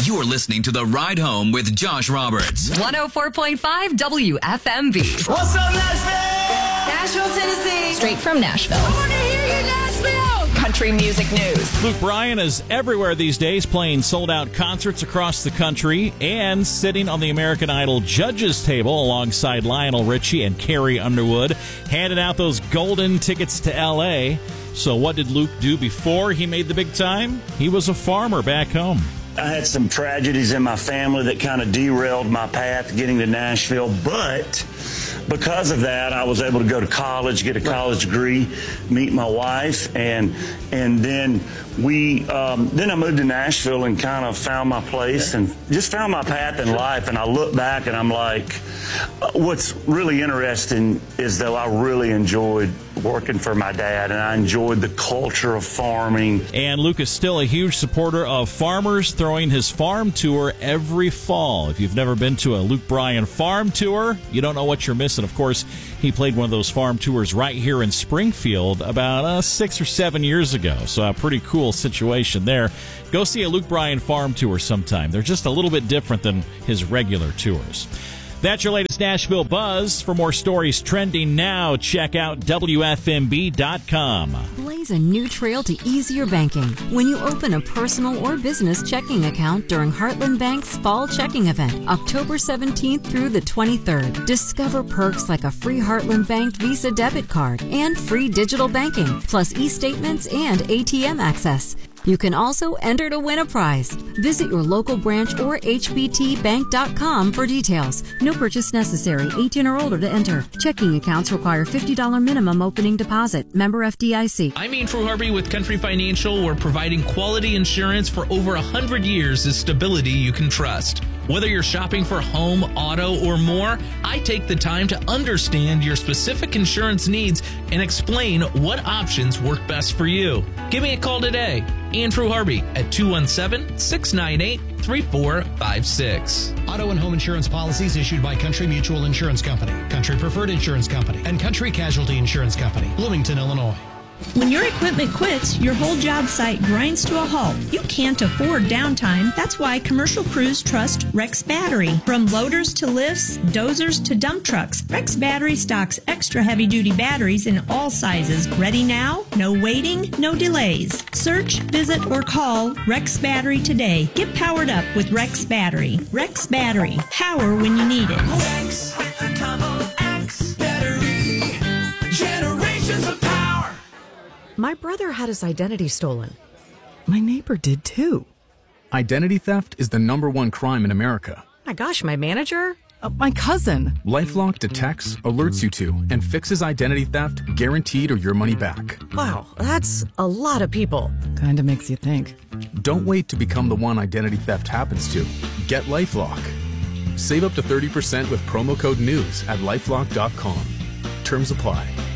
You're listening to The Ride Home with Josh Roberts. 104.5 WFMB. What's up, Nashville? Nashville, Tennessee. Straight from Nashville. I want to hear you, Nashville. Country music news. Luke Bryan is everywhere these days, playing sold-out concerts across the country and sitting on the American Idol judges table alongside Lionel Richie and Carrie Underwood, handing out those golden tickets to L.A. So what did Luke do before he made the big time? He was a farmer back home. I had some tragedies in my family that kind of derailed my path getting to Nashville, but because of that, I was able to go to college, get a college degree, meet my wife, and then then I moved to Nashville and kind of found my place and just found my path in life. And I look back and I'm like, what's really interesting is though I really enjoyed working for my dad and I enjoyed the culture of farming. And Luke is still a huge supporter of farmers, throwing his farm tour every fall. If you've never been to a Luke Bryan farm tour, you don't know what you're missing. Of course, he played one of those farm tours right here in Springfield about 6 or 7 years ago. So a pretty cool situation there. Go see a Luke Bryan farm tour sometime. They're just a little bit different than his regular tours. That's your latest Nashville buzz. For more stories trending now, check out WFMB.com. Blaze a new trail to easier banking when you open a personal or business checking account during Heartland Bank's Fall Checking Event, October 17th through the 23rd. Discover perks like a free Heartland Bank Visa debit card and free digital banking, plus e-statements and ATM access. You can also enter to win a prize. Visit your local branch or hbtbank.com for details. No purchase necessary. 18 or older to enter. Checking accounts require $50 minimum opening deposit. Member FDIC. I'm Andrew Harvey with Country Financial. We're providing quality insurance for over 100 years is stability you can trust. Whether you're shopping for home, auto, or more, I take the time to understand your specific insurance needs and explain what options work best for you. Give me a call today. Andrew Harvey at 217-698-3456. Auto and home insurance policies issued by Country Mutual Insurance Company, Country Preferred Insurance Company, and Country Casualty Insurance Company, Bloomington, Illinois. When your equipment quits, your whole job site grinds to a halt. You can't afford downtime. That's why commercial crews trust Rex Battery. From loaders to lifts, dozers to dump trucks, Rex Battery stocks extra heavy-duty batteries in all sizes. Ready now? No waiting, no delays. Search, visit, or call Rex Battery today. Get powered up with Rex Battery. Rex Battery. Power when you need it. Rex with a double X battery. Generations of power. My brother had his identity stolen. My neighbor did too. Identity theft is the #1 crime in America. My gosh, my manager? My cousin. LifeLock detects, alerts you to, and fixes identity theft guaranteed or your money back. Wow, that's a lot of people. Kinda makes you think. Don't wait to become the one identity theft happens to. Get LifeLock. Save up to 30% with promo code NEWS at LifeLock.com. Terms apply.